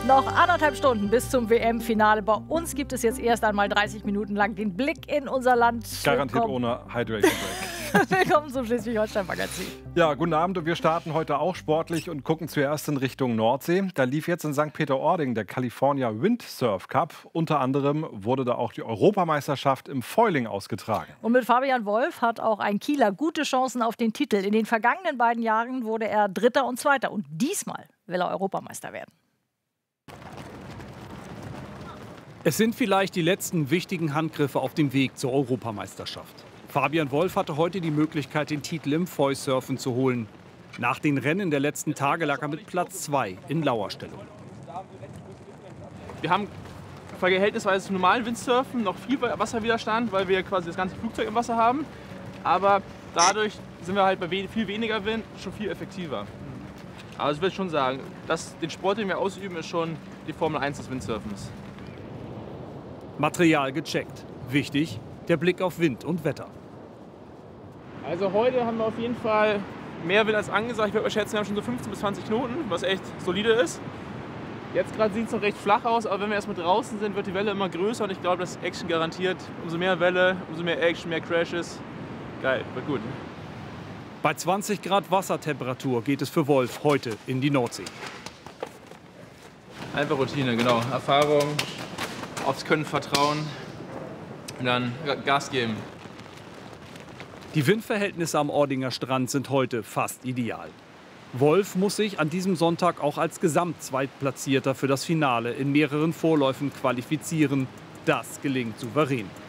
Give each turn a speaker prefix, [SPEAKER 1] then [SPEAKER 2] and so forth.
[SPEAKER 1] Noch 1,5 Stunden bis zum WM-Finale. Bei uns gibt es jetzt erst einmal 30 Minuten lang den Blick in unser Land.
[SPEAKER 2] Garantiert ohne Hydration Break.
[SPEAKER 1] Willkommen zum Schleswig-Holstein-Magazin.
[SPEAKER 2] Ja, guten Abend. Und wir starten heute auch sportlich und gucken zuerst in Richtung Nordsee. Da lief jetzt in St. Peter-Ording der California Windsurf Cup. Unter anderem wurde da auch die Europameisterschaft im Foiling ausgetragen.
[SPEAKER 1] Und mit Fabian Wolf hat auch ein Kieler gute Chancen auf den Titel. In den vergangenen beiden Jahren wurde er Dritter und Zweiter. Und diesmal will er Europameister werden.
[SPEAKER 3] Es sind vielleicht die letzten wichtigen Handgriffe auf dem Weg zur Europameisterschaft. Fabian Wolf hatte heute die Möglichkeit, den Titel im Foil-Surfen zu holen. Nach den Rennen der letzten Tage lag er mit Platz 2 in Lauerstellung.
[SPEAKER 4] Wir haben verhältnisweise zum normalen Windsurfen noch viel Wasserwiderstand, weil wir quasi das ganze Flugzeug im Wasser haben. Aber dadurch sind wir halt bei viel weniger Wind schon viel effektiver. Aber ich würde schon sagen, den Sport, den wir ausüben, ist schon die Formel 1 des Windsurfens.
[SPEAKER 3] Material gecheckt. Wichtig, der Blick auf Wind und Wetter.
[SPEAKER 4] Also heute haben wir auf jeden Fall mehr Wind als angesagt. Ich würde mal schätzen, wir haben schon so 15 bis 20 Knoten, was echt solide ist. Jetzt gerade sieht es noch recht flach aus, aber wenn wir erstmal draußen sind, wird die Welle immer größer und ich glaube, das ist Action garantiert. Umso mehr Welle, umso mehr Action, mehr Crashes. Geil, wird gut.
[SPEAKER 3] Bei 20 Grad Wassertemperatur geht es für Wolf heute in die Nordsee.
[SPEAKER 4] Einfach Routine, genau. Erfahrung, aufs Können vertrauen und dann Gas geben.
[SPEAKER 3] Die Windverhältnisse am Ordinger Strand sind heute fast ideal. Wolf muss sich an diesem Sonntag auch als Gesamtzweitplatzierter für das Finale in mehreren Vorläufen qualifizieren. Das gelingt souverän.